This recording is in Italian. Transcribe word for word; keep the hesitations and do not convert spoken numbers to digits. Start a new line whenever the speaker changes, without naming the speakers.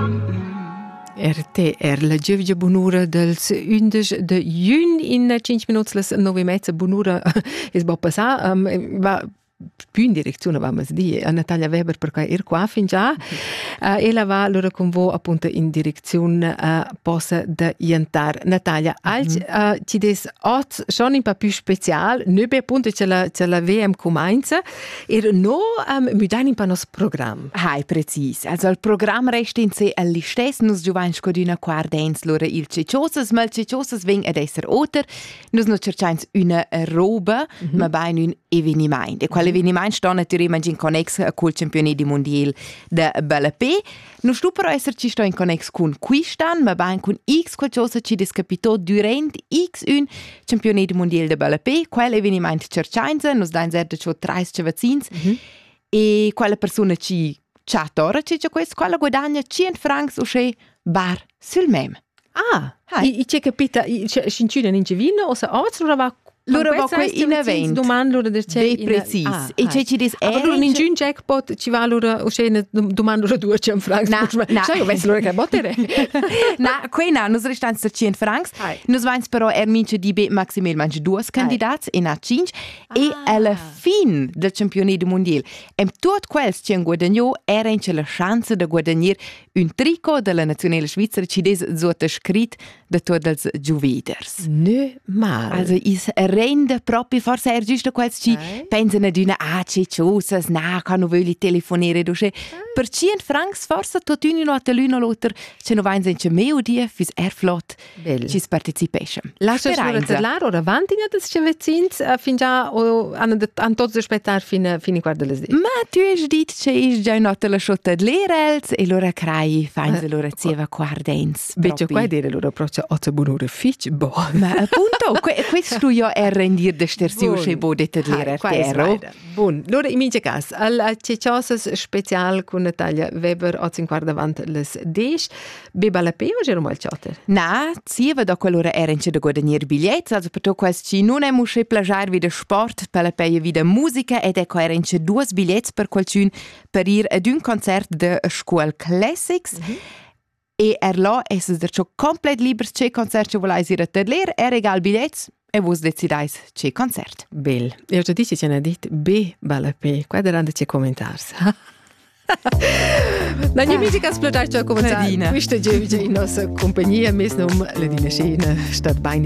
R T R, la giovia bunura dels undici de jun in cinque minuti las nove e mezza bunura es bo passà um, va più in direzione vamos dire a Natalia Weber perché er qua fin già uh, e la va allora con voi appunto in direzione uh, possa da jantar Natalia als mm-hmm. uh, ci des ot schon un po' più special ne be appunto c'è la c'è la V M comincia er no um, mi dai un po' nos program
hai precis also il programma resta in sé all'istes nus giovans codina quardens lora il ceciosas mal ceciosas veng ad esser oter nus no cercains una roba mm-hmm. ma bei un eveniment e l'eveniment sta naturalmente in connex col campionato mondiale de Balapé. Non sto però esserci sto in connex con quistan, ma ben con X qualcosa ci descapitò durante X un campionato mondiale de Balapé. Quell'eveniment cercainza, nos dan zerde ciò trais cevazins mm-hmm. e quella persona ci chatora ci c'è questo, quella guadagna cento francs o c'è bar sul mem.
Ah, i c'è capita, c'è cincina in Gevino o se altro va
loro va qui in event
domani loro del c'è
in precis ah, e c'è ci dis
ah, loro in giun jackpot ci va loro o c'è domani loro due cento francs
na na
sai io penso loro che bottere
na qui na nos restan cento francs nos vans però er mince di be maximal manche due candidats in a cinque e alla fin del campionato mondiale em tot quels ci guadagno era in la chance de guadagnare un tricot della nazionale svizzera ci des sotto scrit de tot els giuveders
ne mal
also is rende proprio forse è giusto quels ci eh? Pensano ad una ah c'è ciosas na quando voglio telefonare doce eh? Per cento francs forse tot una nota l'una l'altra c'è no vains in meo dia fis er flot ci participation
lascia solo parlare ora avanti da c'è vecins fin già o hanno an tots aspettar fin fin guarda le di
ma tu hai dit c'è già nota la schotta de lerels e loro crai fains eh? Loro zieva quardens
bitte qua dire loro proce otto bunure fitch bo
ma appunto questo io è rendir de stersiu che bode de lerer terro
bon loro in mince cas al ceciosas special con Natalia Weber a cinquanta davanti les dieci beba la pe o gero mal chatter
na zieva da quell'ora erence de guadagnare biglietti also per to questi non è musche plagiar wieder sport per la pe wieder musica ed ecco erence due biglietti per qualcun per ir ad un concert de School Classics mm-hmm. e er là es der ciò complet libers c'è concert che volais ir a tedler er egal biglietti e vos decidais c'è concert
bel io già dici ce n'ha dit be balape qua derande c'è commentars la mia musica esplodar ciò commentare questa giovane in nostra compagnia mes nom la dina scena stat bain